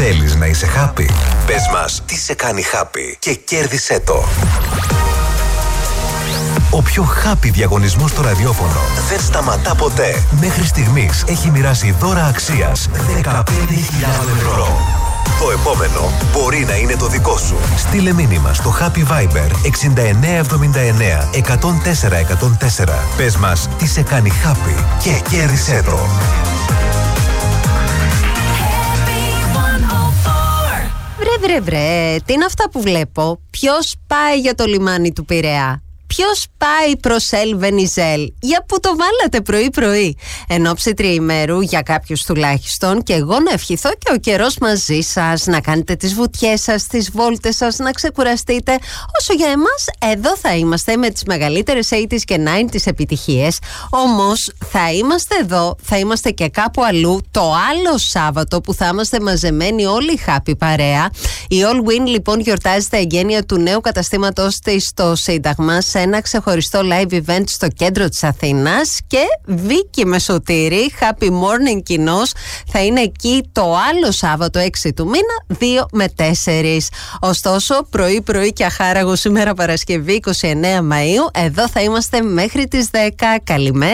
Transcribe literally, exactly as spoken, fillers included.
Θέλεις να είσαι happy? Πες μας τι σε κάνει happy και κέρδισέ το. Ο πιο happy διαγωνισμός στο ραδιόφωνο δεν σταματά ποτέ. Μέχρι στιγμής έχει μοιράσει δώρα αξίας δεκαπέντε χιλιάδες ευρώ. Το επόμενο μπορεί να είναι το δικό σου. Στείλε μήνυμα στο Happy Viber εξήντα εννέα εβδομήντα εννέα εκατόν τέσσερα εκατόν τέσσερα. Πες μας τι σε κάνει happy και κέρδισέ το. Βρε βρε βρε, τι είναι αυτά που βλέπω? Ποιος πάει για το λιμάνι του Πειραιά? Ποιος πάει προς Ελ Βενιζέλ? Για που το βάλατε πρωί-πρωί? Εν ώψη τριημέρου, για κάποιους τουλάχιστον, και εγώ να ευχηθώ και ο καιρός μαζί σας, να κάνετε τις βουτιές σας, τις βόλτες σας, να ξεκουραστείτε. Όσο για εμάς, εδώ θα είμαστε με τις μεγαλύτερες ογδόντα και ενενήντα επιτυχίες. Όμως θα είμαστε εδώ, θα είμαστε και κάπου αλλού το άλλο Σάββατο που θα είμαστε μαζεμένοι όλοι happy παρέα. Η All Win λοιπόν γιορτάζει τα εγγένεια του νέου καταστήματος της στο Σύνταγμα σε ένα ξεχωριστό live event στο κέντρο της Αθήνας, και Βίκη Μεσοτήρη, Happy Morning κοινός, θα είναι εκεί το άλλο Σάββατο έξι του μήνα, δύο με τέσσερα. Ωστόσο, πρωί-πρωί και αχάραγο σήμερα Παρασκευή είκοσι εννέα Μαΐου, εδώ θα είμαστε μέχρι τις δέκα. Καλημέρα.